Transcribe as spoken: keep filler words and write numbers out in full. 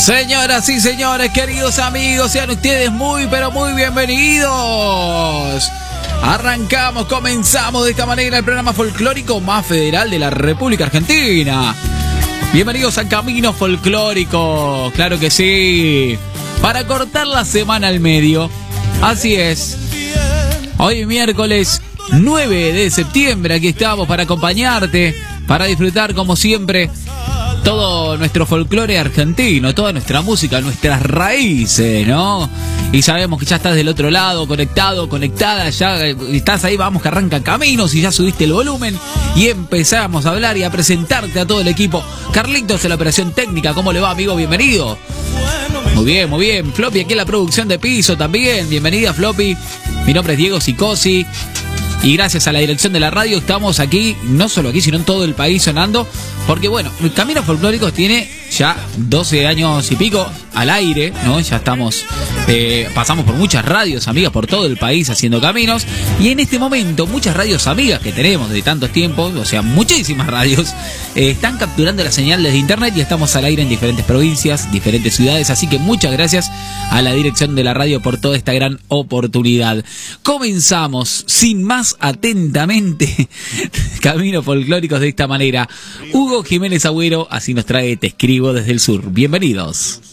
Señoras y señores, queridos amigos, sean ustedes muy pero muy bienvenidos. Arrancamos, comenzamos de esta manera el programa folclórico más federal de la República Argentina. Bienvenidos a Camino Folclórico, claro que sí, para cortar la semana al medio. Así es, hoy miércoles nueve de septiembre, aquí estamos para acompañarte, para disfrutar como siempre todo nuestro folclore argentino, toda nuestra música, nuestras raíces, ¿no? Y sabemos que ya estás del otro lado, conectado, conectada, ya estás ahí, vamos que arranca Caminos y ya subiste el volumen y empezamos a hablar y a presentarte a todo el equipo. Carlitos en la operación técnica, ¿cómo le va, amigo? Bienvenido. Muy bien, muy bien. Floppy aquí en la producción de piso también. Bienvenida, Floppy. Mi nombre es Diego Sicosi. Y gracias a la dirección de la radio estamos aquí, no solo aquí, sino en todo el país sonando. Porque bueno, Caminos Folclóricos tiene ya doce años y pico al aire, ¿no? Ya estamos, eh, pasamos por muchas radios amigas por todo el país haciendo caminos. Y en este momento muchas radios amigas que tenemos de tantos tiempos, o sea, muchísimas radios, eh, están capturando la señal desde internet y estamos al aire en diferentes provincias, diferentes ciudades. Así que muchas gracias a la dirección de la radio por toda esta gran oportunidad. Comenzamos sin más atentamente Caminos Folclóricos de esta manera. Hugo Jiménez Agüero así nos trae Te Escribo desde el Sur. Bienvenidos.